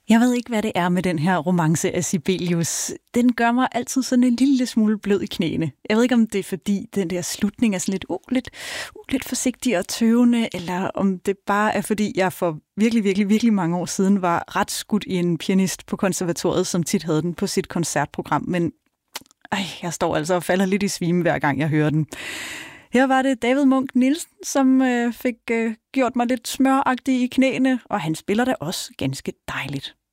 Jeg ved ikke, hvad det er med den her romance af Sibelius. Den gør mig altid sådan en lille smule blød i knæene. Jeg ved ikke, om det er, fordi den der slutning er sådan lidt forsigtig og tøvende, eller om det bare er, fordi jeg for virkelig mange år siden var ret skudt i en pianist på konservatoriet, som tit havde den på sit koncertprogram. Men jeg står altså og falder lidt i svime, hver gang jeg hører den. Her var det David Munch Nielsen, som fik gjort mig lidt smøragtig i knæene, og han spiller da også ganske dejligt.